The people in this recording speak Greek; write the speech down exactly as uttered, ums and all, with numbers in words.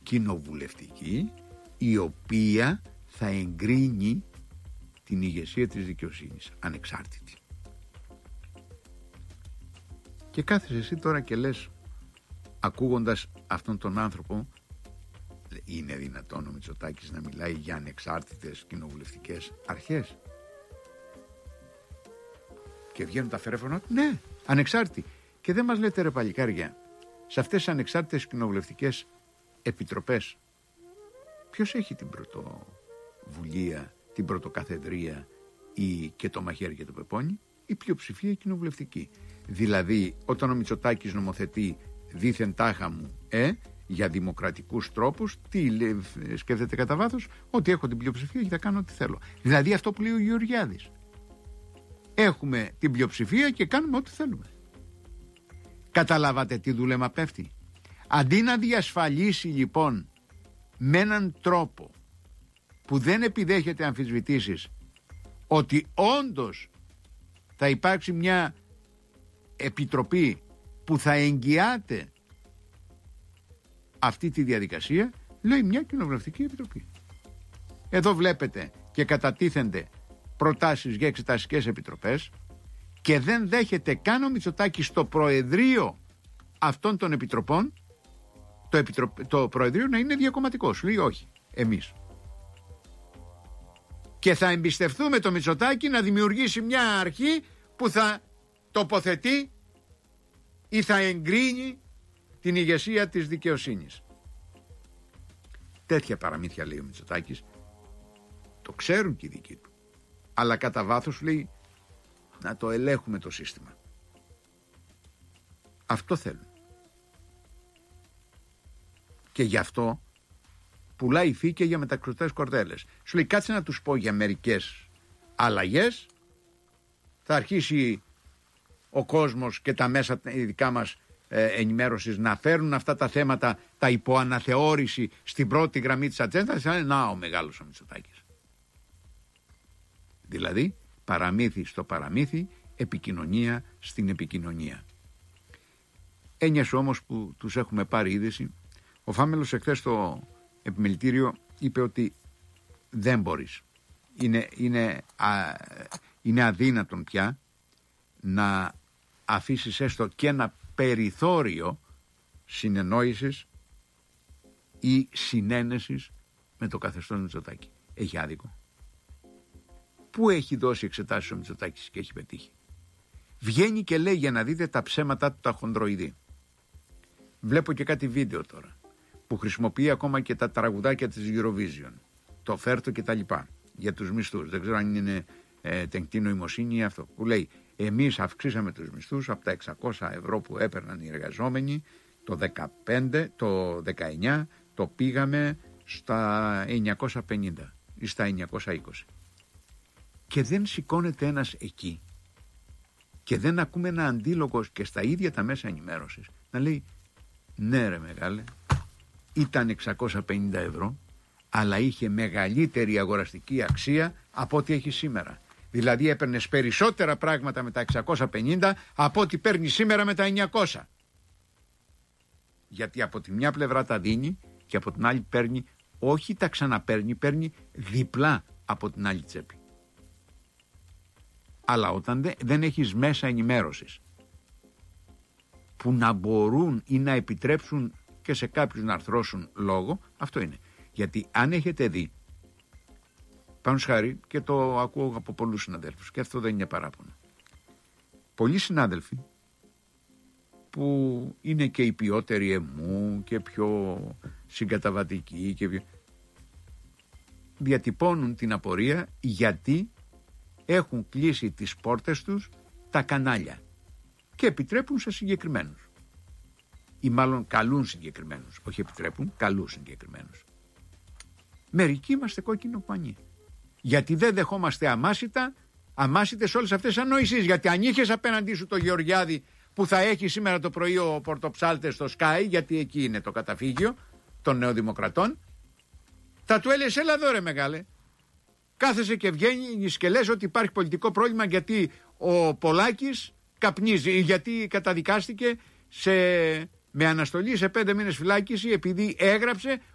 κοινοβουλευτική, η οποία θα εγκρίνει την ηγεσία της δικαιοσύνης, ανεξάρτητη. Και κάθεσαι εσύ τώρα και λες, ακούγοντας αυτόν τον άνθρωπο, είναι δυνατόν ο Μητσοτάκης να μιλάει για ανεξάρτητες κοινοβουλευτικές αρχές? Και βγαίνουν τα φερέφωνα, ναι, ανεξάρτητοι. Και δεν μας λέτε, ρε παλικάρια, σε αυτές τις ανεξάρτητες κοινοβουλευτικές επιτροπές ποιος έχει την πρωτοβουλία, την πρωτοκαθεδρία ή και το μαχαίρι και το πεπόνι? Η πλειοψηφία κοινοβουλευτική. Δηλαδή όταν ο Μητσοτάκης νομοθετεί δήθεν τάχα μου ε, για δημοκρατικούς τρόπους, τι λέει, σκέφτεται κατά βάθος? Ότι έχω την πλειοψηφία και θα κάνω ό,τι θέλω. Δηλαδή αυτό που λέει ο Γεωργιάδης, έχουμε την πλειοψηφία και κάνουμε ό,τι θέλουμε. Καταλάβατε τι δούλεμα πέφτει? Αντί να διασφαλίσει λοιπόν με έναν τρόπο που δεν επιδέχεται αμφισβητήσεις ότι όντως θα υπάρξει μια επιτροπή που θα εγγυάται αυτή τη διαδικασία, λέει μια κοινοβουλευτική επιτροπή. Εδώ βλέπετε και κατατίθενται προτάσεις για εξεταστικές επιτροπές και δεν δέχεται καν ο Μητσοτάκης στο προεδρείο αυτών των επιτροπών το, επιτρο... το προεδρείο να είναι διακομματικό. Σου λέει όχι, εμείς. Και θα εμπιστευτούμε το Μητσοτάκη να δημιουργήσει μια αρχή που θα τοποθετεί ή θα εγκρίνει την ηγεσία της δικαιοσύνης. Τέτοια παραμύθια λέει ο Μητσοτάκης, το ξέρουν και οι δικοί του, αλλά κατά βάθος λέει να το ελέγχουμε το σύστημα. Αυτό θέλουν. Και γι' αυτό πουλάει φύκια για μετακροτές κορδέλες. Σου λέει κάτσε να τους πω για μερικές αλλαγές, θα αρχίσει ο κόσμος και τα μέσα ειδικά μας ε, ενημέρωσης να φέρουν αυτά τα θέματα, τα υποαναθεώρηση στην πρώτη γραμμή της ατζέντας. Θα είναι να ο μεγάλος ο Μητσοτάκης. Δηλαδή παραμύθι στο παραμύθι, επικοινωνία στην επικοινωνία. Έννοιες όμως που τους έχουμε πάρει είδηση. Ο Φάμελος εχθές στο επιμελητήριο είπε ότι δεν μπορείς. Είναι, είναι, α, είναι αδύνατον πια να αφήσεις έστω και ένα περιθώριο συνεννόησης ή συνένεσης με το καθεστώς Μητσοτάκη. Έχει άδικο. Πού έχει δώσει εξετάσεις ο Μητσοτάκης και έχει πετύχει? Βγαίνει και λέει, για να δείτε τα ψέματα του τα χονδροειδή. Βλέπω και κάτι βίντεο τώρα που χρησιμοποιεί ακόμα και τα τραγουδάκια της Eurovision, το Φέρτο και τα λοιπά, για τους μισθούς. Δεν ξέρω αν είναι ε, τεχνητή νοημοσύνη ή αυτό. Που λέει, εμείς αυξήσαμε τους μισθούς από τα εξακόσια ευρώ που έπαιρναν οι εργαζόμενοι το δεκαπέντε, το δεκαεννιά, το πήγαμε στα εννιακόσια πενήντα ή στα εννιακόσια είκοσι. Και δεν σηκώνεται ένας εκεί και δεν ακούμε ένα αντίλογο και στα ίδια τα μέσα ενημέρωσης να λέει, ναι ρε μεγάλε, ήταν εξακόσια πενήντα ευρώ, αλλά είχε μεγαλύτερη αγοραστική αξία από ό,τι έχει σήμερα. Δηλαδή έπαιρνες περισσότερα πράγματα με τα εξακόσια πενήντα από ό,τι παίρνει σήμερα με τα εννιακόσια. Γιατί από τη μια πλευρά τα δίνει και από την άλλη παίρνει, όχι τα ξαναπαίρνει, παίρνει διπλά από την άλλη τσέπη. Αλλά όταν δε, δεν έχεις μέσα ενημέρωσης που να μπορούν ή να επιτρέψουν και σε κάποιους να αρθρώσουν λόγο, αυτό είναι. Γιατί αν έχετε δει, πάνω σχάρι, και το ακούω από πολλούς συναδέλφους και αυτό δεν είναι παράπονο, πολλοί συνάδελφοι που είναι και οι ποιότεροι εμού και πιο συγκαταβατικοί και πιο... διατυπώνουν την απορία γιατί έχουν κλείσει τις πόρτες τους τα κανάλια και επιτρέπουν σε συγκεκριμένους ή μάλλον καλούν συγκεκριμένους, όχι επιτρέπουν, καλούν συγκεκριμένους. Μερικοί είμαστε κόκκινο πανί, γιατί δεν δεχόμαστε αμάσιτα αμάσιτες όλες αυτές τις ανοησίες. Γιατί αν είχες απέναντί σου το Γεωργιάδη που θα έχει σήμερα το πρωί ο Πορτοψάλτες στο Sky, γιατί εκεί είναι το καταφύγιο των νεοδημοκρατών, θα του έλεγες έλα εδώ ρε μεγάλε, κάθεσαι και βγαίνεις και λες ότι υπάρχει πολιτικό πρόβλημα γιατί ο Πολάκης καπνίζει, γιατί καταδικάστηκε σε, με αναστολή σε πέντε μήνες φυλάκιση επειδή έγραψε